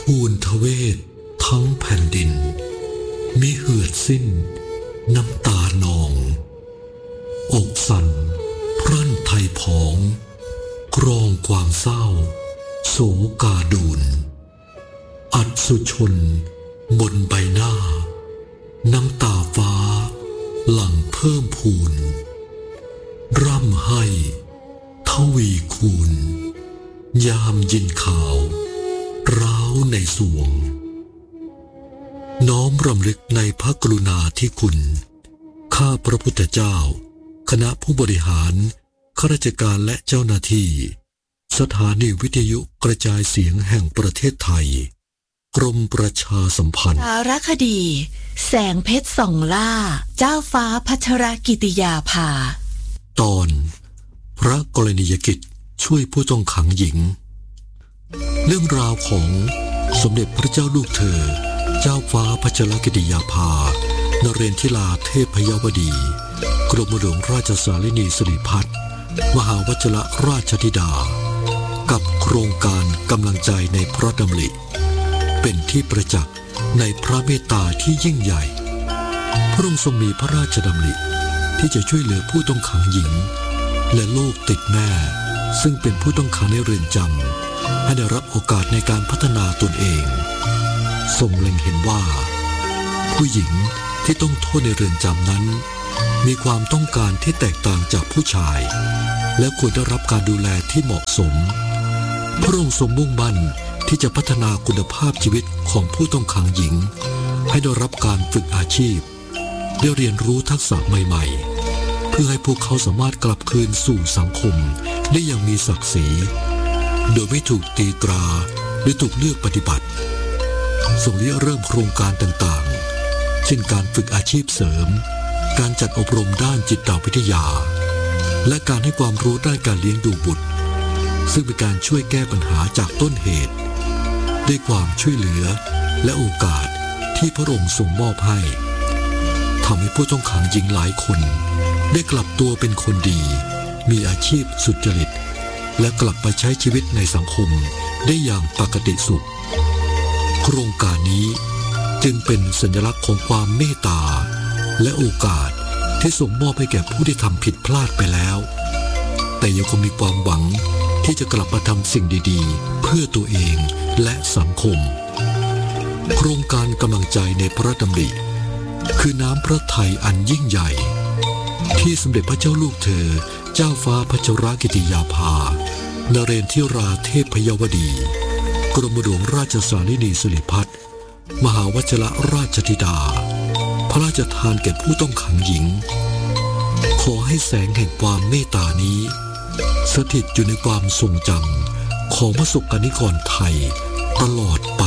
ทูลทเวศทั้งแผ่นดินมิเหือดสิ้นน้ำตานองอกสั่นพรั่นไทยผองกรองความเศร้าโศกาดูลอัศชนบนใบหน้าน้ำตาฟ้าหลั่งเพิ่มพูนร่ำให้ทวีคูณยามยินข่าวร้าวในสวงน้อมรำลึกในพระกรุณาธิคุณข้าพระพุทธเจ้าคณะผู้บริหารข้าราชการและเจ้าหน้าที่สถานีวิทยุกระจายเสียงแห่งประเทศไทยกรมประชาสัมพันธ์สารคดีแสงเพชรส่องล่าเจ้าฟ้าพัชรกิติยาภาตอนพระกรณียกิจช่วยผู้ต้องขังหญิงเรื่องราวของสมเด็จพระเจ้าลูกเธอเจ้าฟ้าพัชรกิติยาภานเรนทิราเทพยวดีกรมหลวงราชสารินีสิริพัฒน์มหาวชิรราชธิดากับโครงการกำลังใจในพระดำริเป็นที่ประจักษ์ในพระเมตตาที่ยิ่งใหญ่พระองค์ทรงมีพระราชดำริที่จะช่วยเหลือผู้ต้องขังหญิงและลูกติดแม่ซึ่งเป็นผู้ต้องขังในเรือนจำให้ได้รับโอกาสในการพัฒนาตนเองทรงเล็งเห็นว่าผู้หญิงที่ต้องโทษในเรือนจำนั้นมีความต้องการที่แตกต่างจากผู้ชายและควรได้รับการดูแลที่เหมาะสมพระองค์ทรงมุ่งมั่นที่จะพัฒนาคุณภาพชีวิตของผู้ต้องขังหญิงให้ได้รับการฝึกอาชีพได้เรียนรู้ทักษะใหม่ๆเพื่อให้พวกเขาสามารถกลับคืนสู่สังคมได้อย่างมีศักดิ์ศรีโดยไม่ถูกตีตราหรือถูกเลือกปฏิบัติทรงเริ่มโครงการต่างๆเช่นการฝึกอาชีพเสริมการจัดอบรมด้านจิตวิทยาและการให้ความรู้ด้านการเลี้ยงดูบุตรซึ่งเป็นการช่วยแก้ปัญหาจากต้นเหตุด้วยความช่วยเหลือและโอกาสที่พระองค์ทรงมอบให้ทำให้ผู้ต้องขังหญิงหลายคนได้กลับตัวเป็นคนดีมีอาชีพสุจริตและกลับไปใช้ชีวิตในสังคมได้อย่างปกติสุขโครงการนี้จึงเป็นสัญลักษณ์ของความเมตตาและโอกาสที่ส่งมอบให้แก่ผู้ที่ทำผิดพลาดไปแล้วแต่ยังคงมีความหวังที่จะกลับมาทำสิ่งดีๆเพื่อตัวเองและสังคมโครงการกำลังใจในพระดำริคือน้ำพระทัยอันยิ่งใหญ่ที่สมเด็จพระเจ้าลูกเธอเจ้าฟ้าพัชรกิติยาภานเรนทิราเทพยวดีกรมหลวงราชสารินีสิริพัฒน์มหาวชิรราชธิดาพระราชทานแก่ผู้ต้องขังหญิงขอให้แสงแห่งความเมตตานี้สถิตอยู่ในความทรงจำของประสบกนิกรไทยตลอดไป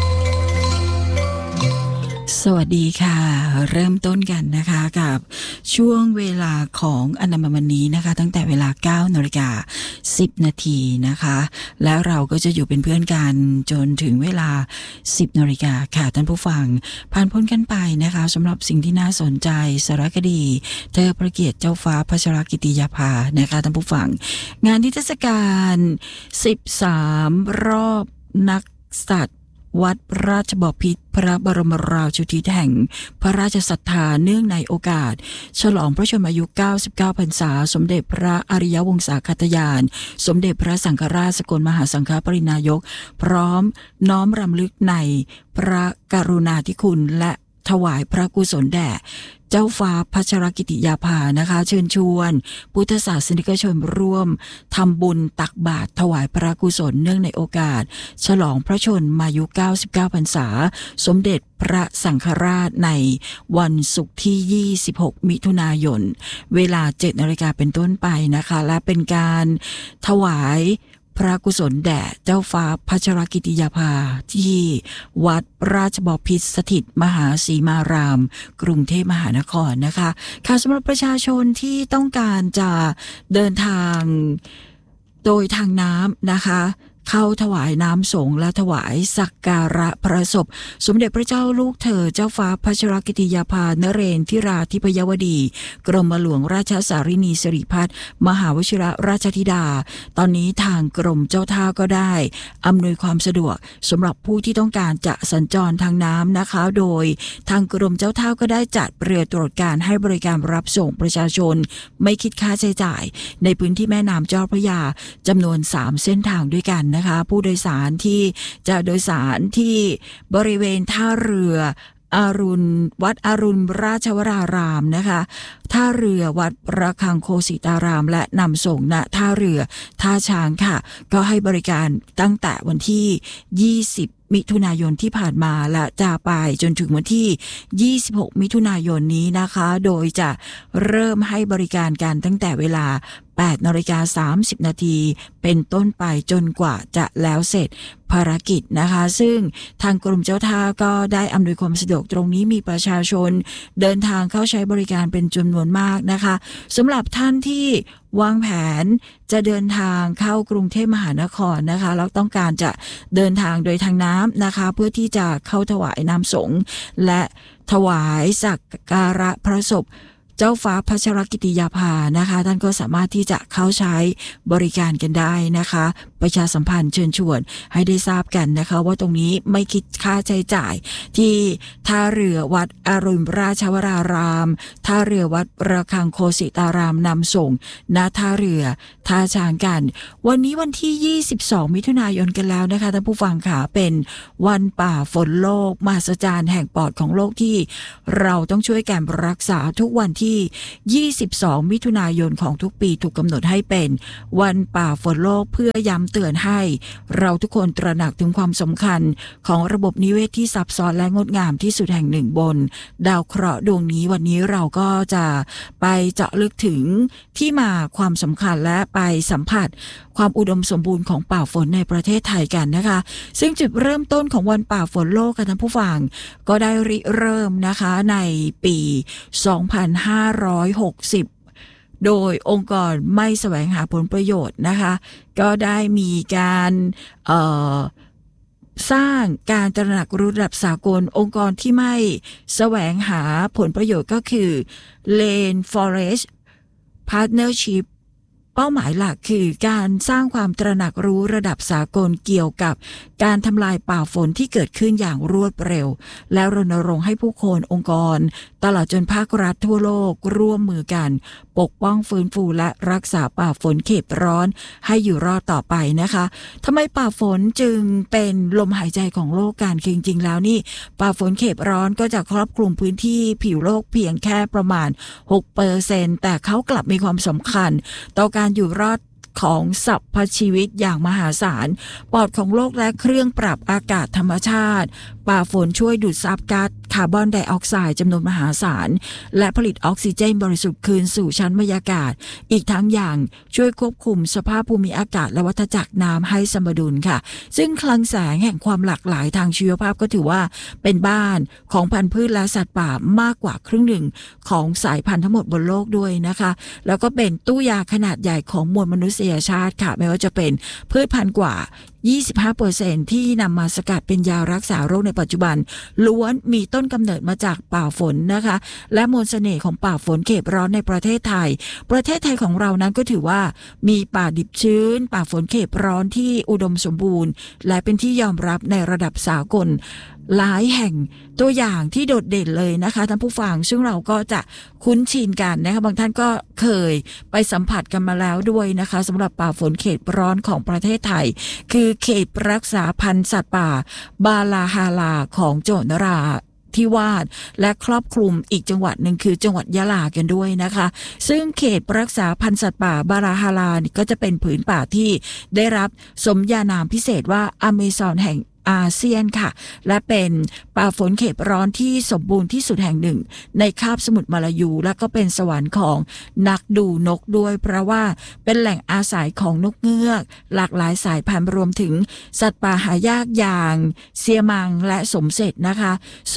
สวัสดีค่ะเริ่มต้นกันนะคะกับช่วงเวลาของอนามัยวันนี้นะคะตั้งแต่เวลา 9:10 นาทีนะคะแล้วเราก็จะอยู่เป็นเพื่อนกันจนถึงเวลา 10 นาฬิกาค่ะท่านผู้ฟังผ่านพ้นกันไปนะคะสำหรับสิ่งที่น่าสนใจสารคดีเธอพระเกียรติเจ้าฟ้าพัชรกิติยาภานะคะท่านผู้ฟังงานนิทรรศการ13รอบนักสัตว์วัดราชบพิตรพระบรมราชูทิศแห่งพระราชศรัทธาเนื่องในโอกาสฉลองพระชนมายุ99พรรษาสมเด็จพระอริยวงศาคตญาณสมเด็จพระสังฆราชสกลมหาสังฆปรินายกพร้อมน้อมรำลึกในพระกรุณาธิคุณและถวายพระกุศลแด่เจ้าฟ้าพัชรกิติยาภานะคะเชิญชวนพุทธศาสนิกชนร่วมทำบุญตักบาตรถวายพระกุศลเนื่องในโอกาสฉลองพระชนมายุ99พรรษาสมเด็จพระสังฆราชในวันศุกร์ที่26มิถุนายนเวลา 7 นาฬิกาเป็นต้นไปนะคะและเป็นการถวายพระกุศลแด่เจ้าฟ้าพัชรกิติยาภาที่วัดราชบพิตรสถิตมหาสีมารามกรุงเทพมหานครนะคะค่ะสำหรับประชาชนที่ต้องการจะเดินทางโดยทางน้ำนะคะเข้าถวายน้ำสงฆ์และถวายสักการะพระศพสมเด็จพระเจ้าลูกเธอเจ้าฟ้าพัชรกิติยาภานเรนทิราธิปยวดีกรมหลวงราชสารินีสิริพัฒน์มหาวชิรราชธิดาตอนนี้ทางกรมเจ้าท่าก็ได้อำนวยความสะดวกสำหรับผู้ที่ต้องการจะสัญจรทางน้ำนะคะโดยทางกรมเจ้าท่าก็ได้จัดเรือตรวจการให้บริการรับส่งประชาชนไม่คิดค่าใช้จ่ายในพื้นที่แม่น้ำเจ้าพระยาจำนวน3เส้นทางด้วยกันนะคะผู้โดยสารที่จะโดยสารที่บริเวณท่าเรือวัดอรุณราชวรารามนะคะท่าเรือวัดระฆังโคสิตารามและนำส่งณท่าเรือท่าช้างค่ะก็ให้บริการตั้งแต่วันที่20มิถุนายนที่ผ่านมาและจะไปจนถึงวันที่26มิถุนายนนี้นะคะโดยจะเริ่มให้บริการกันตั้งแต่เวลา8:30 น.เป็นต้นไปจนกว่าจะแล้วเสร็จภารกิจนะคะซึ่งทางกรมเจ้าท่าก็ได้อำนวยความสะดวกตรงนี้มีประชาชนเดินทางเข้าใช้บริการเป็นจำนวนมากนะคะสำหรับท่านที่วางแผนจะเดินทางเข้ากรุงเทพมหานครนะคะแล้วต้องการจะเดินทางโดยทางน้ำนะคะเพื่อที่จะเข้าถวายน้ำสงฆ์และถวายสักการะพระศพเจ้าฟ้าพัชรกิติยาภานะคะท่านก็สามารถที่จะเข้าใช้บริการกันได้นะคะประชาสัมพันธ์เชิญชวนให้ได้ทราบกันนะคะว่าตรงนี้ไม่คิดค่าใช้จ่ายที่ท่าเรือวัดอรุณราชวรารามท่าเรือวัดระฆังโคสิตารามนำส่งณท่าเรือท่าช้างกันวันนี้วันที่22มิถุนายนกันแล้วนะคะท่านผู้ฟังค่ะเป็นวันป่าฝนโลกมหัศจรรย์แห่งปอดของโลกที่เราต้องช่วยกันรักษาทุกวันที่22มิถุนายนของทุกปีถูกกำหนดให้เป็นวันป่าฝนโลกเพื่อย้ำเตือนให้เราทุกคนตระหนักถึงความสำคัญของระบบนิเวศที่ซับซ้อนและงดงามที่สุดแห่งหนึ่งบนดาวเคราะห์ดวงนี้วันนี้เราก็จะไปเจาะลึกถึงที่มาความสำคัญและไปสัมผัสความอุดมสมบูรณ์ของป่าฝนในประเทศไทยกันนะคะซึ่งจุดเริ่มต้นของวันป่าฝนโลกค่ะท่านผู้ฟังก็ได้ริเริ่มนะคะในปี2560โดยองค์กรไม่แสวงหาผลประโยชน์นะคะก็ได้มีการสร้างการตระหนักรู้ระดับสากลองค์กรที่ไม่แสวงหาผลประโยชน์ก็คือ Lane Forest Partnershipเป้าหมายหลักคือการสร้างความตระหนักรู้ระดับสากลเกี่ยวกับการทำลายป่าฝนที่เกิดขึ้นอย่างรวดเร็วและรณรงค์ให้ผู้คนองค์กรตลอดจนภาครัฐทั่วโลกร่วมมือกันปกป้องฟื้นฟูและรักษาป่าฝนเขตร้อนให้อยู่รอดต่อไปนะคะทำไมป่าฝนจึงเป็นลมหายใจของโลกกันจริงๆแล้วนี่ป่าฝนเขตร้อนก็จะครอบคลุมพื้นที่ผิวโลกเพียงแค่ประมาณ 6% แต่เขากลับมีความสำคัญต่อการอยู่รอดของสรรพชีวิตอย่างมหาศาลปอดของโลกและเครื่องปรับอากาศธรรมชาติป่าฝนช่วยดูดซับก๊าซคาร์บอนไดออกไซด์จำนวนมหาศาลและผลิตออกซิเจนบริสุทธิ์คืนสู่ชั้นบรรยากาศอีกทั้งอย่างช่วยควบคุมสภาพภูมิอากาศและวัฏจักรน้ำให้สมดุลค่ะซึ่งคลังแสงแห่งความหลากหลายทางชีวภาพก็ถือว่าเป็นบ้านของพันธุ์พืชและสัตว์ป่ามากกว่าครึ่งหนึ่งของสายพันธุ์ทั้งหมดบนโลกด้วยนะคะแล้วก็เป็นตู้ยาขนาดใหญ่ของมวลมนุษยชาติค่ะไม่ว่าจะเป็นพืชพันธุ์กว่า 25% ที่นำมาสกัดเป็นยารักษาโรคในปัจจุบันล้วนมีต้นกำเนิดมาจากป่าฝนนะคะและมนต์เสน่ห์ของป่าฝนเขตร้อนในประเทศไทยของเรานั้นก็ถือว่ามีป่าดิบชื้นป่าฝนเขตร้อนที่อุดมสมบูรณ์และเป็นที่ยอมรับในระดับสากลหลายแห่งตัวอย่างที่โดดเด่นเลยนะคะท่านผู้ฟังซึ่งเราก็จะคุ้นชินกันนะคะบางท่านก็เคยไปสัมผัสกันมาแล้วด้วยนะคะสำหรับป่าฝนเขตร้อนของประเทศไทยคือเขตรักษาพันธุ์สัตว์ป่าบาลาฮาลาของจังหวัดนราธิวาสและครอบคลุมอีกจังหวัดหนึ่งคือจังหวัดยะลากันด้วยนะคะซึ่งเขตรักษาพันธุ์สัตว์ป่าบาลาฮาลาก็จะเป็นผืนป่าที่ได้รับสมญานามพิเศษว่าอเมซอนแห่งอาเซียนค่ะและเป็นป่าฝนเขตร้อนที่สมบูรณ์ที่สุดแห่งหนึ่งในคาบสมุทรมาลายูและก็เป็นสวรรค์ของนักดูนกด้วยเพราะว่าเป็นแหล่งอาศัยของนกเงือกหลากหลายสายพันธุ์รวมถึงสัตว์ป่าหายากอย่างเซียมังและสมเสร็จนะคะส่วน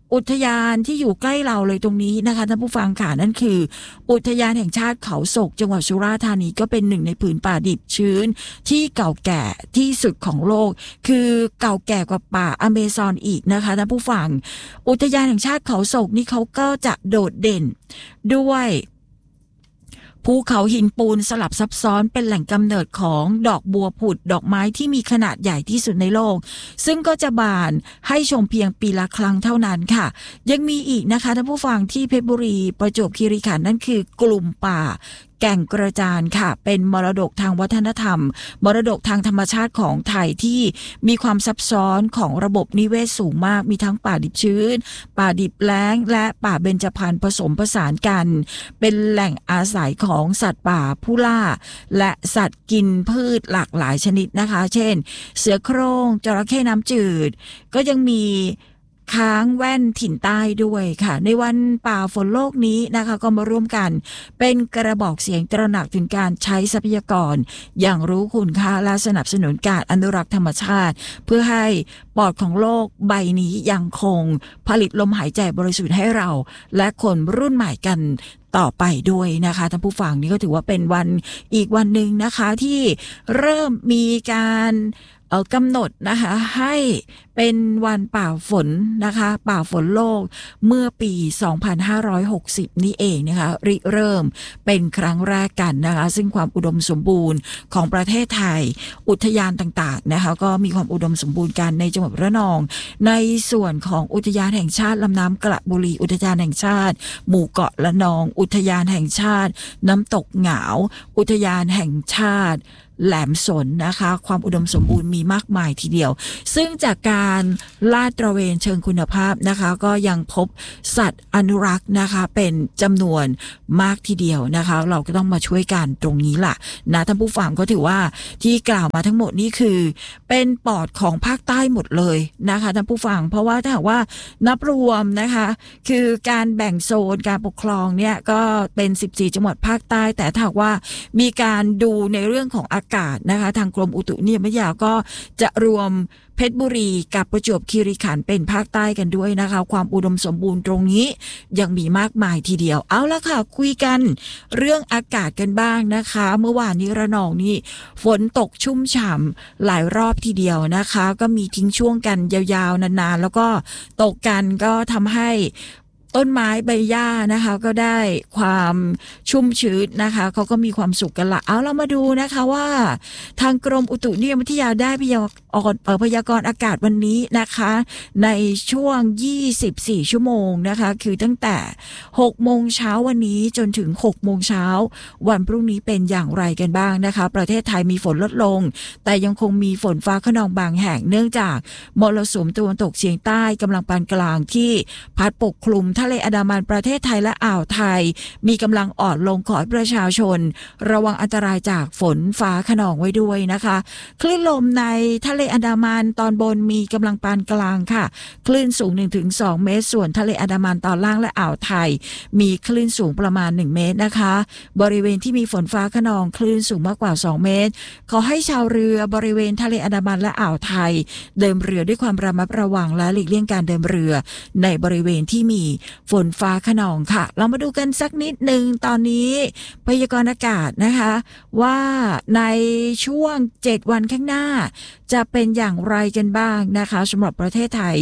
อุทยานที่อยู่ใกล้เราเลยตรงนี้นะคะท่านผู้ฟังค่ะนั่นคืออุทยานแห่งชาติเขาศกจังหวัดสุราษฎร์ธานีก็เป็นหนึ่งในผืนป่าดิบชื้นที่เก่าแก่ที่สุดของโลกคือเก่าแก่กว่าป่าอเมซอนอีกนะคะท่านผู้ฟังอุทยานแห่งชาติเขาศกนี่เขาก็จะโดดเด่นด้วยภูเขาหินปูนสลับซับซ้อนเป็นแหล่งกำเนิดของดอกบัวผุดดอกไม้ที่มีขนาดใหญ่ที่สุดในโลกซึ่งก็จะบานให้ชมเพียงปีละครั้งเท่านั้นค่ะยังมีอีกนะคะท่านผู้ฟังที่เพชรบุรีประจวบคีรีขันธ์นั่นคือกลุ่มป่าแก่งกระจานค่ะเป็นมรดกทางวัฒนธรรมมรดกทางธรรมชาติของไทยที่มีความซับซ้อนของระบบนิเวศสูงมากมีทั้งป่าดิบชื้นป่าดิบแล้งและป่าเบญจพรรณผสมผสานกันเป็นแหล่งอาศัยของสัตว์ป่าผู้ล่าและสัตว์กินพืชหลากหลายชนิดนะคะเช่นเสือโคร่งจระเข้น้ำจืดก็ยังมีค้างแว่นถิ่นใต้ด้วยค่ะในวันป่าฝนโลกนี้นะคะก็มาร่วมกันเป็นกระบอกเสียงตระหนักถึงการใช้ทรัพยากรอย่างรู้คุณค่าและสนับสนุนการอนุรักษ์ธรรมชาติเพื่อให้ปอดของโลกใบนี้ยังคงผลิตลมหายใจบริสุทธิ์ให้เราและคนรุ่นใหม่กันต่อไปด้วยนะคะท่านผู้ฟังนี่ก็ถือว่าเป็นวันอีกวันหนึ่งนะคะที่เริ่มมีการกำหนดนะคะให้เป็นวันป่าฝนนะคะป่าฝนโลกเมื่อปี 2560 นี่เองนะคะริเริ่มเป็นครั้งแรกกันนะคะซึ่งความอุดมสมบูรณ์ของประเทศไทยอุทยานต่างๆนะคะก็มีความอุดมสมบูรณ์กันในจังหวัดระนองในส่วนของอุทยานแห่งชาติลำน้ำกระบุรีอุทยานแห่งชาติหมู่เกาะระนองอุทยานแห่งชาติน้ำตกหงาวอุทยานแห่งชาติแหลมสนนะคะความอุดมสมบูรณ์มีมากมายทีเดียวซึ่งจากการลาดตระเวนเชิงคุณภาพนะคะก็ยังพบสัตว์อนุรักษ์นะคะเป็นจำนวนมากทีเดียวนะคะเราก็ต้องมาช่วยกันตรงนี้ล่ะนะท่านผู้ฟังก็ถือว่าที่กล่าวมาทั้งหมดนี่คือเป็นปอดของภาคใต้หมดเลยนะคะท่านผู้ฟังเพราะว่าถ้าหากว่านับรวมนะคะคือการแบ่งโซนการปกครองเนี่ยก็เป็น14จังหวัดภาคใต้แต่ถ้าหากว่ามีการดูในเรื่องของอากาศนะคะทางกรมอุตุนิยมวิทยาก็จะรวมเพชรบุรีกับประจวบคีรีขันธ์เป็นภาคใต้กันด้วยนะคะความอุดมสมบูรณ์ตรงนี้ยังมีมากมายทีเดียวเอาละค่ะคุยกันเรื่องอากาศกันบ้างนะคะเมื่อวานนี้ระนองนี่ฝนตกชุ่มฉ่ำหลายรอบทีเดียวนะคะก็มีทิ้งช่วงกันยาวๆนานๆแล้วก็ตกกันก็ทำให้ต้นไม้ใบหญ้านะคะก็ได้ความชุ่มชื้นนะคะเขาก็มีความสุขกันละเอาเรามาดูนะคะว่าทางกรมอุตุนิยมวิทยาได้พยากรณ์อากาศวันนี้นะคะในช่วง24ชั่วโมงนะคะคือตั้งแต่6โมงเช้าวันนี้จนถึง6โมงเช้าวันพรุ่งนี้เป็นอย่างไรกันบ้างนะคะประเทศไทยมีฝนลดลงแต่ยังคงมีฝนฟ้าคะนองบางแห่งเนื่องจากมรสุมตะวันตกเฉียงใต้กำลังปานกลางที่พัดปกคลุมทะเลอันดามันประเทศไทยและอ่าวไทยมีกำลังอ่อนลงขอให้ประชาชนระวังอันตรายจากฝนฟ้าคะนองไว้ด้วยนะคะคลื่นลมในทะเลอันดามันตอนบนมีกำลังปานกลางค่ะคลื่นสูง 1-2 เมตรส่วนทะเลอันดามันตอนล่างและอ่าวไทยมีคลื่นสูงประมาณ1เมตรนะคะบริเวณที่มีฝนฟ้าคะนองคลื่นสูงมากกว่า2เมตรขอให้ชาวเรือบริเวณทะเลอันดามันและอ่าวไทยเดินเรือด้วยความระมัดระวังและหลีกเลี่ยงการเดินเรือในบริเวณที่มีฝนฟ้าคะนองค่ะเรามาดูกันสักนิดนึงตอนนี้พยากรณ์อากาศนะคะว่าในช่วง7วันข้างหน้าจะเป็นอย่างไรกันบ้างนะคะสำหรับประเทศไทย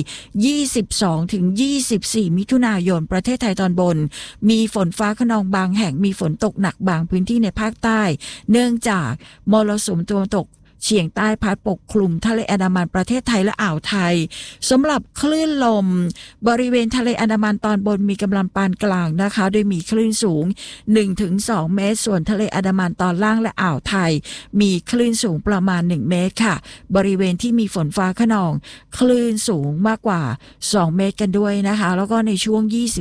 22-24 มิถุนายนประเทศไทยตอนบนมีฝนฟ้าคะนองบางแห่งมีฝนตกหนักบางพื้นที่ในภาคใต้เนื่องจากมรสุมตะวันตกเฉียงใต้พัดปกคลุมทะเลอันดามันประเทศไทยและอ่าวไทยสำหรับคลื่นลมบริเวณทะเลอันดามันตอนบนมีกำลังปานกลางนะคะโดยมีคลื่นสูง 1-2 เมตรส่วนทะเลอันดามันตอนล่างและอ่าวไทยมีคลื่นสูงประมาณ1เมตรค่ะบริเวณที่มีฝนฟ้าคะนองคลื่นสูงมากกว่า2เมตรกันด้วยนะคะแล้วก็ในช่วง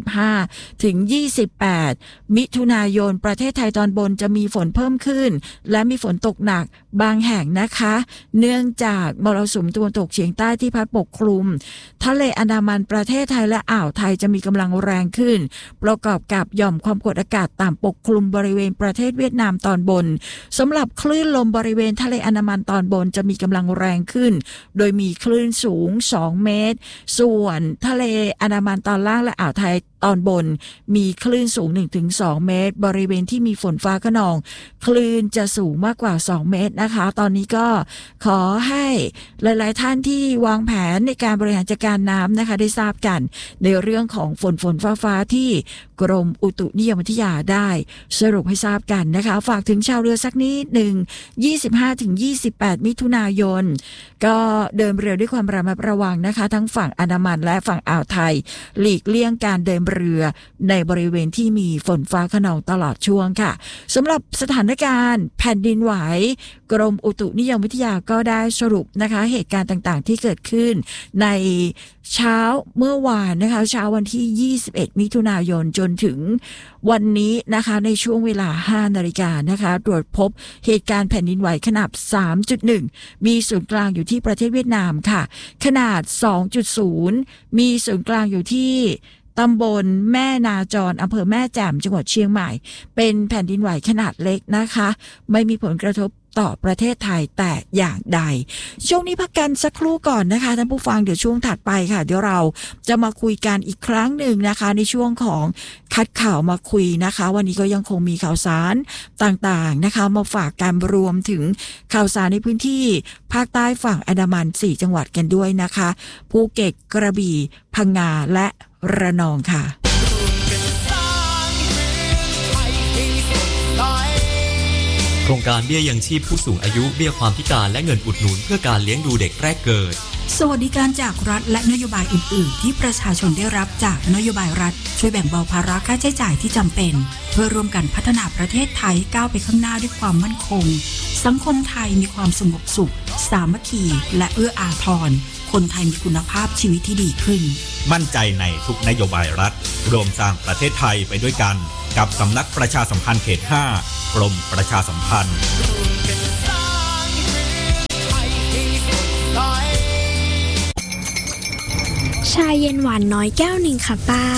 25-28 มิถุนายนประเทศไทยตอนบนจะมีฝนเพิ่มขึ้นและมีฝนตกหนักบางแห่งนะคะนะคะเนื่องจากมรสุมตะวันตกเฉียงใต้ที่พัดปกคลุมทะเลอันดามันประเทศไทยและอ่าวไทยจะมีกำลังแรงขึ้นประกอบกับหย่อมความกดอากาศต่ำปกคลุมบริเวณประเทศเวียดนามตอนบนสำหรับคลื่นลมบริเวณทะเลอันดามันตอนบนจะมีกำลังแรงขึ้นโดยมีคลื่นสูง2 เมตรส่วนทะเลอันดามันตอนล่างและอ่าวไทยตอนบนมีคลื่นสูง 1-2 เมตรบริเวณที่มีฝนฟ้าคะนองคลื่นจะสูงมากกว่า2 เมตรนะคะตอนนี้ก็ขอให้หลายๆท่านที่วางแผนในการบริหารจัดการน้ำนะคะได้ทราบกันในเรื่องของฝนฟ้าที่กรมอุตุนิยมวิทยาได้สรุปให้ทราบกันนะคะฝากถึงชาวเรือสักนิดหนึ่ง 25-28 มิถุนายนก็เดินเรือด้วยความระมัดระวังนะคะทั้งฝั่งอันดามันและฝั่งอ่าวไทยหลีกเลี่ยงการเดินเรือในบริเวณที่มีฝนฟ้าคะนองตลอดช่วงค่ะสำหรับสถานการณ์แผ่นดินไหวกรมอุตุนิยมวิทยาก็ได้สรุปนะคะเหตุการณ์ต่างๆที่เกิดขึ้นในเช้าเมื่อวานนะคะเช้าวันที่21มิถุนายนจนถึงวันนี้นะคะในช่วงเวลา 5 นาฬิกานะคะตรวจพบเหตุการณ์แผ่นดินไหวขนาด 3.1 มีศูนย์กลางอยู่ที่ประเทศเวียดนามค่ะขนาด 2.0 มีศูนย์กลางอยู่ที่ตำบลแม่นาจรอำเภอแม่แจ่มจังหวัดเชียงใหม่เป็นแผ่นดินไหวขนาดเล็กนะคะไม่มีผลกระทบต่อประเทศไทยแต่อย่างใดช่วงนี้พักกันสักครู่ก่อนนะคะท่านผู้ฟังเดี๋ยวช่วงถัดไปค่ะเดี๋ยวเราจะมาคุยกันอีกครั้งหนึ่งนะคะในช่วงของคัดข่าวมาคุยนะคะวันนี้ก็ยังคงมีข่าวสารต่างๆนะคะมาฝากกันรวมถึงข่าวสารในพื้นที่ภาคใต้ฝั่งอันดามัน4จังหวัดกันด้วยนะคะภูเก็ตกระบี่พังงาและระนองค่ะโครงการเบี้ยยังชีพผู้สูงอายุเบี้ยความพิการและเงินอุดหนุนเพื่อการเลี้ยงดูเด็กแรกเกิดสวัสดิการจากรัฐและนโยบายอื่นๆที่ประชาชนได้รับจากนโยบายรัฐช่วยแบ่งเบาภาระค่าใช้จ่ายที่จำเป็นเพื่อร่วมกันพัฒนาประเทศไทยก้าวไปข้างหน้าด้วยความมั่นคงสังคมไทยมีความสงบสุขสามัคคีและเอื้ออาทรคนไทยมีคุณภาพชีวิตที่ดีขึ้นมั่นใจในทุกนโยบายรัฐรวมสร้างประเทศไทยไปด้วยกันกับสำนักประชาสัมพันธ์เขต 5 กรมประชาสัมพันธ์ชาเย็นหวานน้อยแก้วหนึ่งค่ะป้า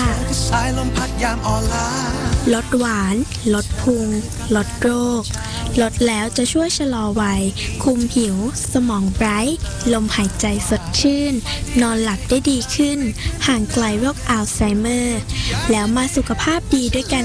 ลดหวานลดพุงลดโรคลดแล้วจะช่วยชะลอวัยคุมหิวสมองไบรท์ลมหายใจสดชื่นนอนหลับได้ดีขึ้นห่างไกลโรคอัลไซเมอร์แล้วมาสุขภาพดีด้วยกัน